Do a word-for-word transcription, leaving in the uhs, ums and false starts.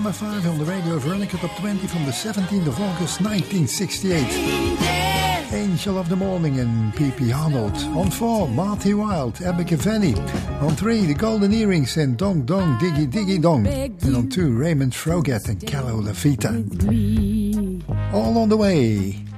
number five on the Radio Veronica Top twenty from the seventeenth of August nineteen sixty-eight. Angel of the Morning and P P Arnold. On four, Marty Wilde, Abigail Vanny. On three, The Golden Earrings and Dong Dong Diggy Diggy Dong. And on two, Raymond Frogat and Carlo Lafita. All on the way.